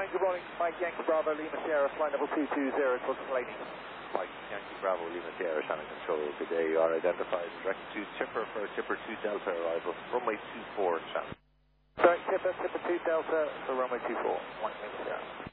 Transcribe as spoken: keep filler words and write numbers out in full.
Hi, good morning. Mike Yankee Bravo, Lima Sierra, flight level two two zero, closing landing. Mike Yankee Bravo, Lima Sierra, Shannon Control. Good day. You are identified and directed to Tipper for Tipper two Delta arrival, runway two four, Shannon. Sorry, Tipper, Tipper two Delta for runway two four, Mike Yankee Sierra.